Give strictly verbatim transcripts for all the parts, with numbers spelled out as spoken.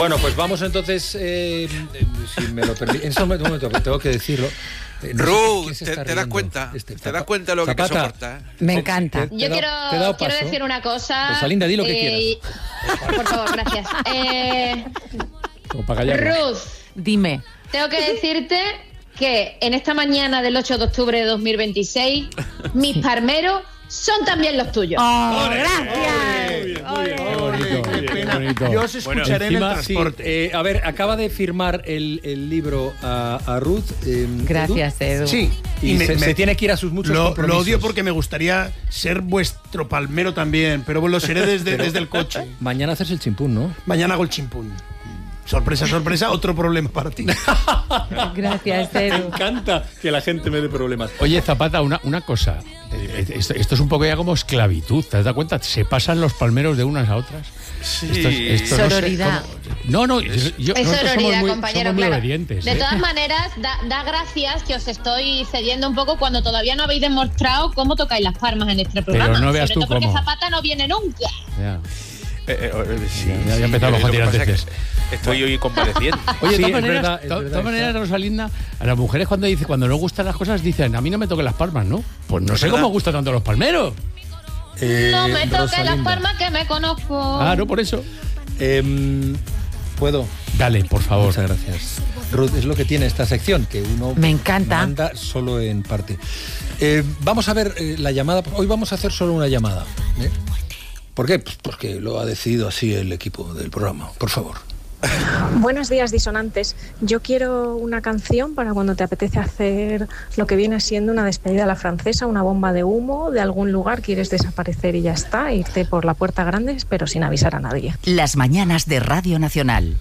Bueno, pues vamos entonces, eh, si me lo permite, en este momento, un momento, tengo que decirlo. Eh, no Ruth, sé te, te das cuenta, este, te das cuenta de lo Zapata, que soporta. Me encanta. Yo quiero, quiero decir una cosa. Rosalinda, di lo que eh, quieras. Por favor, gracias. Eh, Ruth, dime. Tengo que decirte que en esta mañana del ocho de octubre de dos mil veintiséis, mis parmeros son también los tuyos. ¡Oh, gracias! Muy bien, muy bien, qué bonito, qué qué bonito. Yo os escucharé bueno, en el transporte. Sí, eh, a ver, acaba de firmar el, el libro a, a Ruth. Eh, gracias, Edu. Edu. Sí, y, y me, se, me, se tiene que ir a sus muchos lo, compromisos. Lo odio porque me gustaría ser vuestro palmero también, pero lo seré desde, desde el coche. Mañana haces el chimpún, ¿no? Mañana hago el chimpún. Sorpresa, sorpresa, otro problema para ti. Gracias, Edu. Me encanta que la gente me dé problemas. Oye, Zapata, una, una cosa. Esto, esto es un poco ya como esclavitud, ¿te has dado cuenta? ¿Se pasan los palmeros de unas a otras? Sí. Esto, esto sororidad. No, no, yo, yo, es sororidad, somos muy, compañero, somos muy claro. obedientes. De ¿eh? todas maneras, da, da gracias que os estoy cediendo un poco cuando todavía no habéis demostrado cómo tocáis las palmas en este programa. Pero no veas Sobre tú todo porque cómo. Zapata no viene nunca. Ya. Eh, eh, sí, ya, ya empezamos a tirar veces. Estoy hoy convaleciente. Oye, sí, de todas es maneras, verdad, es to, verdad, todas maneras Rosalinda, a las mujeres cuando dice, cuando no gustan las cosas, dicen, a mí no me toquen las palmas, ¿no? Pues no sé cómo gustan tanto los palmeros. Eh, no me toques Rosalinda. las palmas que me conozco. Ah, no, por eso. Eh, ¿Puedo? Dale, por favor. Muchas gracias. Ruth, es lo que tiene esta sección, que uno me encanta. manda solo en parte. Eh, vamos a ver eh, la llamada. Hoy vamos a hacer solo una llamada. ¿eh? ¿Por qué? Pues porque lo ha decidido así el equipo del programa. Por favor. Buenos días, disonantes. Yo quiero una canción para cuando te apetece hacer lo que viene siendo una despedida a la francesa, una bomba de humo de algún lugar, quieres desaparecer y ya está, irte por la puerta grande, pero sin avisar a nadie. Las mañanas de Radio Nacional.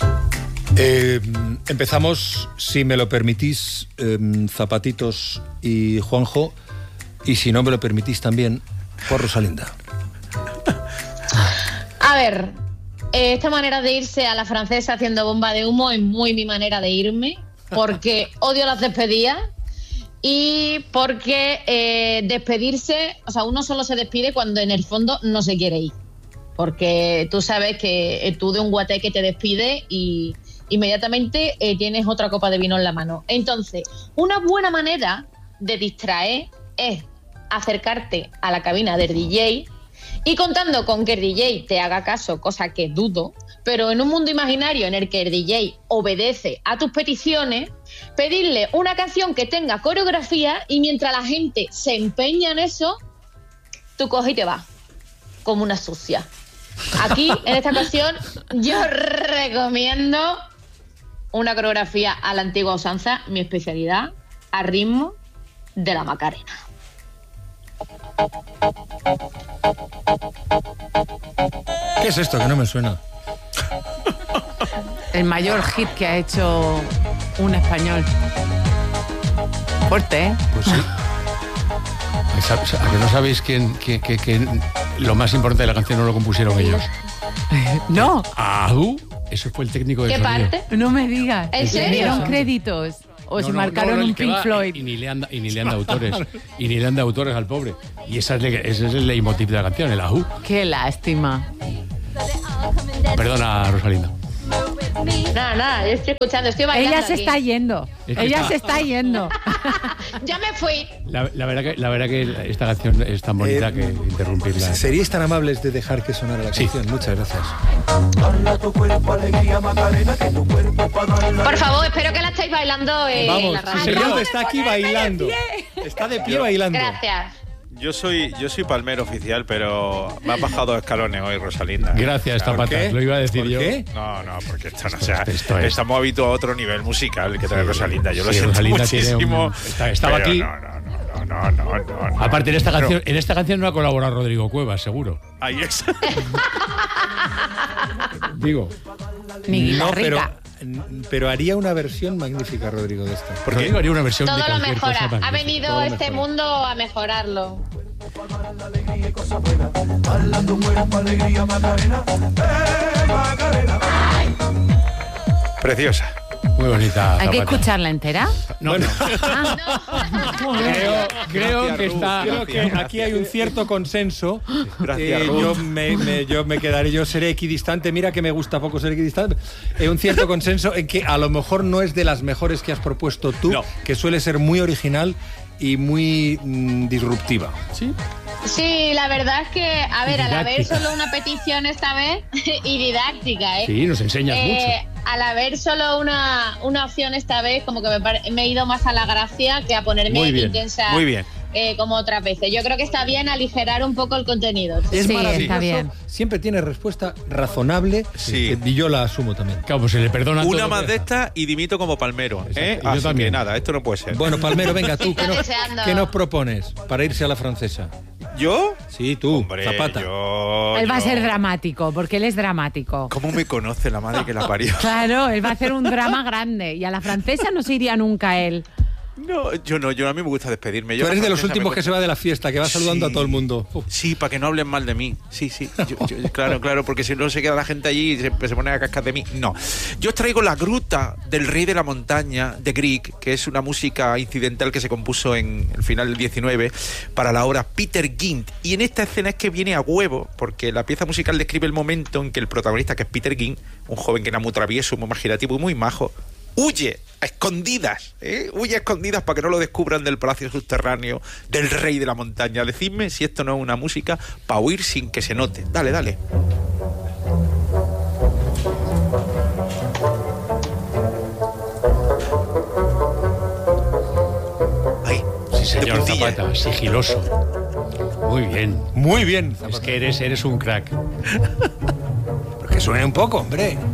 Eh, empezamos, si me lo permitís, eh, Zapatitos y Juanjo, y si no me lo permitís también, por Rosalinda. A ver, eh, esta manera de irse a la francesa haciendo bomba de humo es muy mi manera de irme, porque odio las despedidas y porque eh, despedirse, o sea, uno solo se despide cuando en el fondo no se quiere ir, porque tú sabes que tú de un guateque te despides y inmediatamente eh, tienes otra copa de vino en la mano. Entonces, una buena manera de distraer es acercarte a la cabina del D J y contando con que el D J te haga caso, cosa que dudo, pero en un mundo imaginario en el que el D J obedece a tus peticiones, pedirle una canción que tenga coreografía y mientras la gente se empeña en eso, tú coges y te vas, como una sucia. Aquí, en esta ocasión, yo recomiendo una coreografía a la antigua usanza, mi especialidad, a ritmo de la Macarena. ¿Qué es esto? Que no me suena. El mayor hit que ha hecho un español. Fuerte, ¿eh? Pues sí. ¿A que no sabéis quién, que, que, que lo más importante de la canción no lo compusieron ellos? No. Ah, eso fue el técnico de ¿Qué sonido. parte? No me digas. ¿En serio? ¿Le dieron créditos? ¿O No, se no, marcaron no, no, un que Pink va, Floyd? Y, y ni le han, y ni le han dado autores. Y ni le han dado autores al pobre. Y esa es le, ese es el leitmotiv de la canción, el ajú. Qué lástima. Perdona, Rosalinda. Nada, nada, yo estoy escuchando, estoy bailando. Ella se aquí. está yendo. Es que Ella está- se está yendo. Ya me fui. La, la, verdad que, la verdad que esta canción es tan bonita Eh, que interrumpirla. ¿Seríais tan amables de dejar que sonara la Sí. canción? Muchas gracias. Por favor, espero que la estéis bailando eh, en Vamos, la radio. el señor está aquí bailando. Está de pie bailando. Gracias. Yo soy, yo soy palmero oficial, pero me has bajado escalones hoy, Rosalinda. Gracias, Claro. Zapata. qué? Lo iba a decir ¿Por yo. qué? No, no, porque esto no, o sea, esto es- estamos habituados a otro nivel musical que trae Sí, Rosalinda. Yo lo sí, siento Rosalinda tiene muchísimo. un- está- estaba pero aquí. No, no, no, no, no, no, no. Aparte, en esta, Pero- canción, en esta canción no ha colaborado Rodrigo Cuevas, seguro. Ahí es. Digo. Ni No, pero, guitarrica. pero haría una versión magnífica, Rodrigo, de esta. Porque Rodrigo haría una versión de Todo lo cualquier mejora. cosa Ha magnífica. venido todo lo este mejora. mundo a mejorarlo. Preciosa. Muy bonita. ¿Hay que Zapata. escucharla entera? No, no. Ah, Creo, creo Gracias, que Ru, está. Creo que Gracias. aquí hay un cierto consenso. Gracias, Eh, Ruth. yo, me, me- yo me quedaré, yo seré equidistante. Mira que me gusta poco ser equidistante. Eh, un cierto consenso en que a lo mejor no es de las mejores que has propuesto tú, No. que suele ser muy original y muy mm, disruptiva. Sí. Sí, la verdad es que, a ver, al haber Didáctica. solo una petición esta vez y didáctica, ¿eh? Sí, nos enseñas Eh, mucho. al haber solo una, una opción esta vez, como que me, pare- me he ido más a la gracia que a ponerme Muy bien, intensa muy bien. eh, como otras veces. Yo creo que está bien aligerar un poco el contenido. Es Sí, maravilloso. está bien. Siempre tiene respuesta razonable. Sí. eh, y yo la asumo también. Claro, pues se le perdona Una todo. más de estas y dimito como Palmero. ¿eh? Exacto. Y yo Así también. que nada, esto no puede ser. Bueno, Palmero, venga tú, ¿qué Está nos, deseando. qué nos propones para irse a la francesa? ¿Yo? Sí, tú, Hombre, Zapata. yo... él va a yo- ser dramático, porque él es dramático. ¿Cómo me conoce la madre que la parió? Claro, él va a hacer un drama grande. Y a la francesa no se iría nunca él. No, yo no, yo a mí me gusta despedirme. Yo Tú la eres de los francesa últimos me que se va de la fiesta, que va saludando Sí. a todo el mundo. Uf. Sí, para que no hablen mal de mí. Sí, sí. Yo- yo- claro, claro, porque si no se queda la gente allí y se, se pone a cascar de mí. No. Yo os traigo La Gruta del Rey de la Montaña de Grieg, que es una música incidental que se compuso en el final del diecinueve para la obra Peter Gynt. Y en esta escena es que viene a huevo, porque la pieza musical describe el momento en que el protagonista, que es Peter Gynt, un joven que era muy travieso, muy imaginativo y muy majo, huye a escondidas, ¿eh? Huye a escondidas para que no lo descubran del palacio subterráneo del Rey de la Montaña. Decidme si esto no es una música para huir sin que se note. Dale, dale. Ahí, Sí, de señor puntilla. Zapata, sigiloso. Muy bien. Muy bien, Es Zapata. que eres, eres un crack. Pero que suene un poco, hombre.